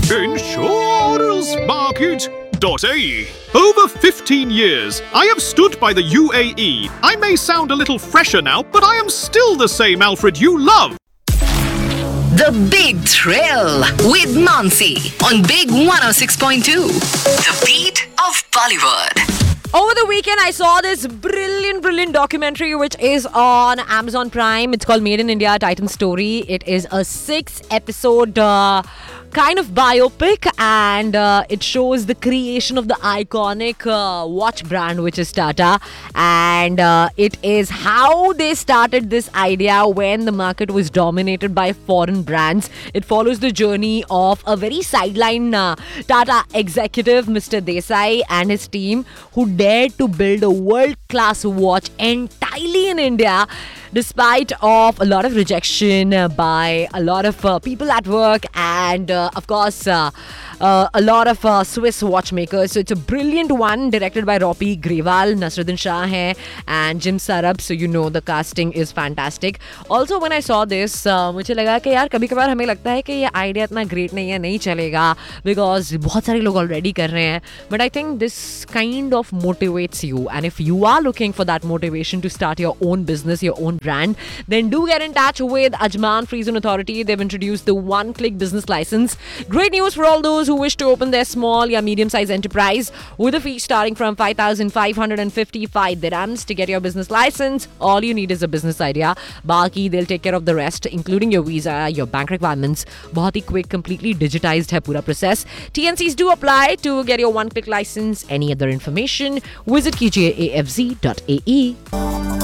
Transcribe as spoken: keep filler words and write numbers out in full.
Insurance Market dot A E. Over fifteen years, I have stood by the U A E. I may sound a little fresher now, but I am still the same Alfred you love. The Big Thrill with Mansi on Big one oh six point two. The beat of Bollywood. Over the weekend, I saw this brilliant, brilliant documentary which is on Amazon Prime. It's called Made in India, Titan Story. It is a six-episode uh, kind of biopic, and uh, it shows the creation of the iconic uh, watch brand, which is Tata. And uh, it is how they started this idea when the market was dominated by foreign brands. It follows the journey of a very sideline uh, Tata executive, Mister Desai, and his team, who dared to build a world-class watch entirely in India, despite of a lot of rejection uh, by a lot of uh, people at work, and uh, of course uh, uh, a lot of uh, Swiss watchmakers. So it's a brilliant one, directed by Robbie Grewal, Nasruddin Shah hai, and Jim Sarab. So you know the casting is fantastic. Also when I saw this, uh, मुझे लगा कि यार कभी कभार हमें लगता है कि ये आइडिया इतना ग्रेट नहीं है, नहीं चलेगा, because बहुत सारे लोग ऑलरेडी कर रहे हैं. But I think this kind of motivates you, and if you are looking for that motivation to start your own business, your own brand, then do get in touch with Ajman Free Zone Authority. They've introduced the one-click business license. Great news for all those who wish to open their small or medium-sized enterprise with a fee starting from five thousand five hundred fifty-five dirhams to get your business license. All you need is a business idea. Baki, they'll take care of the rest, including your visa, your bank requirements. बहुत ही quick, completely digitized है पूरा process. T N Cs do apply to get your one-click license. Any other information, visit कीजिए A F Z dot A E.